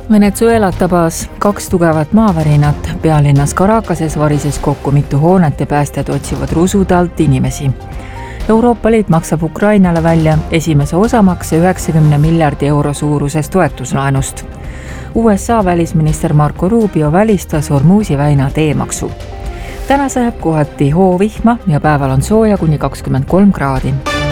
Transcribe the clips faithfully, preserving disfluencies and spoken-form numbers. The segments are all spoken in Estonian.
Venezuelat tabas kaks tugevat maavärinat. Pealinnas Caracases varises kokku mitu hoonet ja päästjad otsivad rusude alt inimesi. Euroopa Liit maksab Ukrainale välja esimese osamakse üheksakümne miljardi euro suurusest toetuslaenust. U S A välisminister Marco Rubio välistas Hormuzi väina teemaksu. Täna sajab kohati hoovihma ja päeval on sooja kuni kakskümmend kolm kraadi.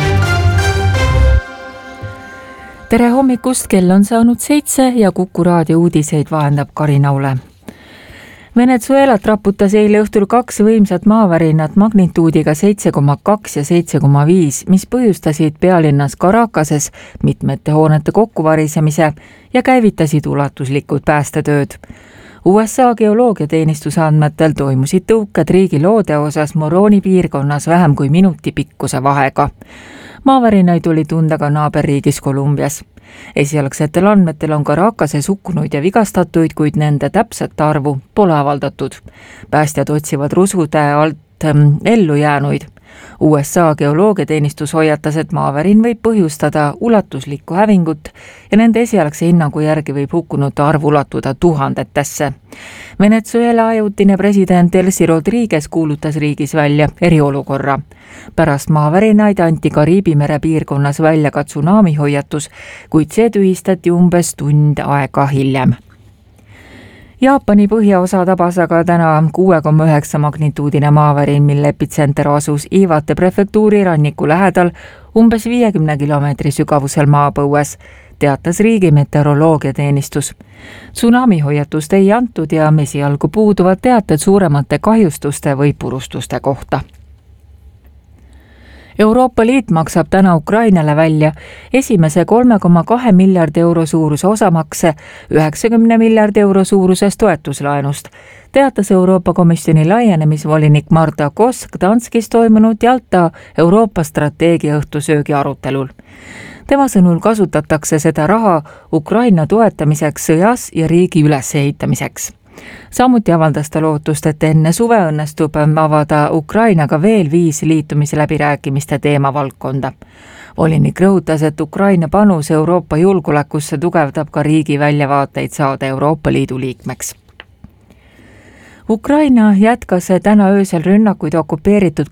Tere hommikust, kell on saanud seitse ja Kuku raadio uudiseid vahendab Karin Aule. Venezuelat raputas eile õhtul kaks võimsat maavärinat magnituudiga seitse koma kaks ja seitse koma viis, mis põhjustasid pealinnas Caracases mitmete hoonete kokkuvarisemise ja käivitasid ulatuslikud päästetööd. U S A geoloogiateenistuse andmetel toimusid tõuked riigi loode osas Moroni piirkonnas vähem kui minuti pikkuse vahega. Maavärinaid oli tunda ka naaberriigis Kolumbias. Esialgsetel andmetel on Caracases hukkunuid ja vigastatuid, kuid nende täpset arvu pole avaldatud. Päästjad otsivad rusude alt ellu jäänuid. U S A geoloogiateenistus hoiatas, et maavärin võib põhjustada ulatuslikku hävingut ja nende esialgse hinnangu järgi võib hukkunute arv ulatuda tuhandetesse. Venezuela ajutine president Delcy Rodriguez kuulutas riigis välja eriolukorra. Pärast maavärinaid anti Kariibi mere piirkonnas välja ka tsunami hoiatus, kuid see tühistati umbes tund aega hiljem. Jaapani põhjaosa tabas aga täna kuue koma üheksa magnituudine maavärin, mille epitsenter asus Iwate prefektuuri ranniku lähedal umbes viiekümne kilomeetri sügavusel maapõues, teatas riigi meteoroloogiateenistus. Tsunami hoiatust ei antud ja esialgu puuduvad teated suuremate kahjustuste või purustuste kohta. Euroopa Liit maksab täna Ukrainale välja esimese kolme koma kahe miljardi euro suuruse osamakse üheksakümne miljardi euro suurusest toetuslaenust, teatas Euroopa Komisjoni laienemisvolinik Marta Kosk Danskis toimunud Jalta Euroopa strateegia õhtusöögi arutelul. Tema sõnul kasutatakse seda raha Ukraina toetamiseks sõjas ja riigi ülesehitamiseks. Samuti avaldas ta lootust, et enne suve õnnestub avada Ukrainaga veel viis liitumisläbirääkimiste teemavaldkonda. Volinik rõhutas, et Ukraina panus Euroopa julgeolekusse tugevdab ka riigi väljavaateid saada Euroopa Liidu liikmeks. Ukraina jätkas täna öösel rünnakuid okupeeritud